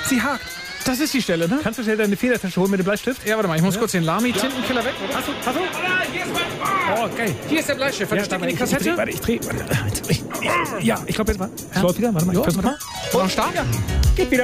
Sie hakt. Das ist die Stelle, ne? Kannst du schnell deine Federtasche holen mit dem Bleistift? Ja, warte mal, ich muss kurz den Lamy-Tintenkiller weg. Hast du? Hier ist mein... Oh, geil. Hier ist der Bleistift. Warte, steck in die Kassette. Ich dreh. Ja, ich glaube jetzt mal. Es läuft wieder. Warte mal, ich versuch's mal. Noch Start? Ja. Geht wieder.